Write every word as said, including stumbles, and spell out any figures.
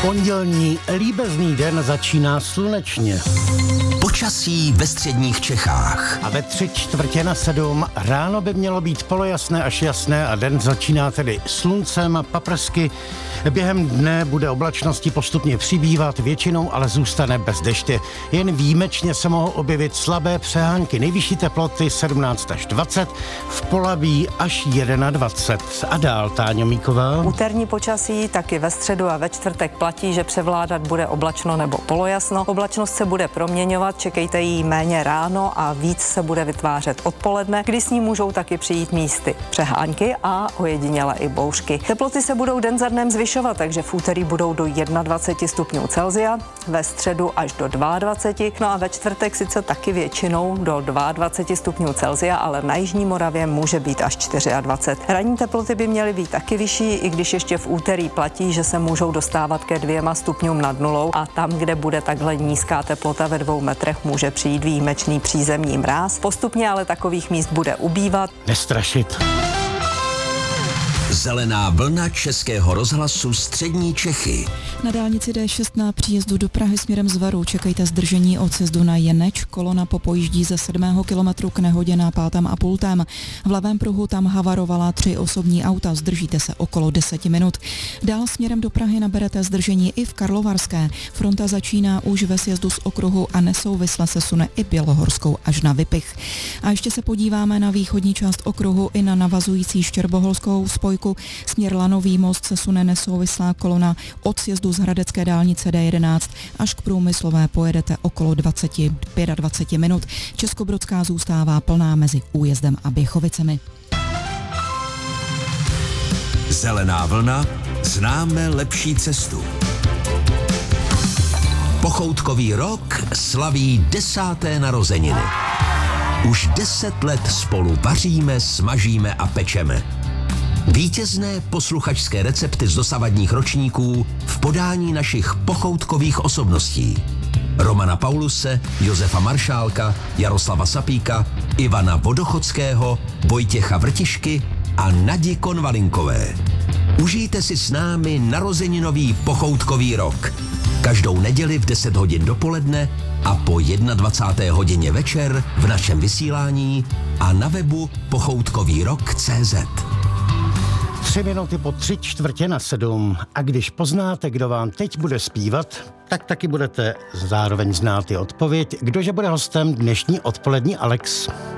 Pondělní líbezný den začíná slunečně. Počasí ve středních Čechách. A ve tři čtvrtě na sedm ráno by mělo být polojasné až jasné a den začíná tedy sluncem a paprsky. Během dne bude oblačnosti postupně přibývat, většinou ale zůstane bez deště. Jen výjimečně se mohou objevit slabé přehánky. Nejvyšší teploty sedmnáct až dvacet, v Polabí až dvacet jedna. A dál, Táňo Míková. Úterní počasí taky ve středu a ve čtvrtek platí, že převládat bude oblačno nebo polojasno. Oblačnost se bude proměňovat, čekejte jí méně ráno a víc se bude vytvářet odpoledne, kdy s ní můžou taky přijít místy přehánky a ojediněle i bouřky. Teploty se budou den za dnem zvyšovat, takže v úterý budou do dvacet jedna stupňů Celsia, ve středu až do dvacet dva, no a ve čtvrtek sice taky většinou do dvacet dva stupňů Celsia, ale na jižní Moravě může být až dvacet čtyři. Ranní teploty by měly být taky vyšší, i když ještě v úterý platí, že se můžou dostávat ke dvěma stupňům nad nulou a tam, kde bude takhle nízká teplota ve dvou metrech, může přijít výjimečný přízemní mráz. Postupně ale takových míst bude ubývat. Nestrašit. Zelená vlna Českého rozhlasu Střední Čechy. Na dálnici D šest na příjezdu do Prahy směrem z Varu čekejte zdržení od sjezdu na Jeneč. Kolona popojíždí ze sedmého kilometru k nehodě na pátém a pultém. V levém pruhu tam havarovala tři osobní auta, zdržíte se okolo deseti minut. Dál směrem do Prahy naberete zdržení i v Karlovarské. Fronta začíná už ve sjezdu z okruhu a nesouvisle se sune i Bělohorskou až na Vypich. A ještě se podíváme na východní část okruhu i na navazující štěrboholskou spojku. Směr Lanový most se sune nesouvislá kolona od sjezdu z hradecké dálnice D jedenáct až k Průmyslové pojedete okolo dvacet dvacet pět minut. Českobrodská zůstává plná mezi Újezdem a Běchovicemi. Zelená vlna, známe lepší cestu. Pochoutkový rok slaví desáté narozeniny. Už deset let spolu vaříme, smažíme a pečeme. Vítězné posluchačské recepty z dosavadních ročníků v podání našich pochoutkových osobností. Romana Pauluse, Josefa Maršálka, Jaroslava Sapíka, Ivana Vodochodského, Vojtěcha Vrtišky a Nadi Konvalinkové. Užijte si s námi narozeninový pochoutkový rok. Každou neděli v deset hodin dopoledne a po dvacáté jedné hodině večer v našem vysílání a na webu pochoutkový rok tečka cé zet. Tři minuty po tři čtvrtě na sedm. A když poznáte, kdo vám teď bude zpívat, tak taky budete zároveň znát i odpověď, kdože bude hostem dnešní odpolední Alex.